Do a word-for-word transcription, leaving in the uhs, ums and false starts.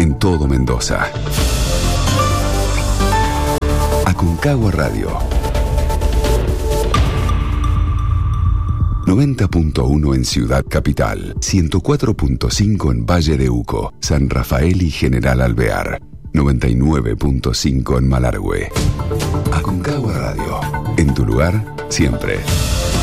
en todo Mendoza. Aconcagua Radio. noventa punto uno en Ciudad Capital, ciento cuatro punto cinco en Valle de Uco, San Rafael y General Alvear, noventa y nueve punto cinco en Malargüe. Aconcagua Radio, en tu lugar, siempre.